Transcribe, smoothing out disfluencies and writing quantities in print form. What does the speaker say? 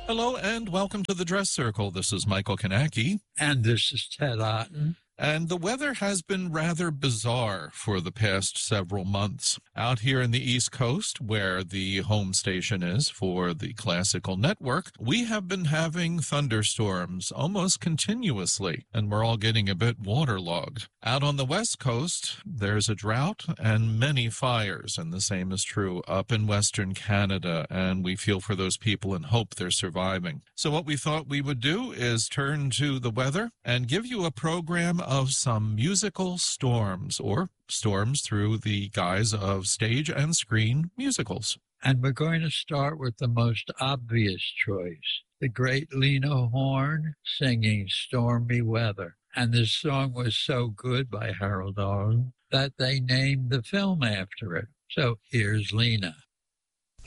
Hello and welcome to the Dress Circle. This is Michael Kanaki. And this is Ted Otten. And the weather has been rather bizarre for the past several months. Out here in the East Coast, where the home station is for the Classical Network, we have been having thunderstorms almost continuously, and we're all getting a bit waterlogged. Out on the West Coast, there's a drought and many fires, and the same is true up in Western Canada, and we feel for those people and hope they're surviving. So what we thought we would do is turn to the weather and give you a program of some musical storms, or storms through the guise of stage and screen musicals. And we're going to start with the most obvious choice, the great Lena Horne singing Stormy Weather. And this song was so good by Harold Arlen that they named the film after it. So here's Lena.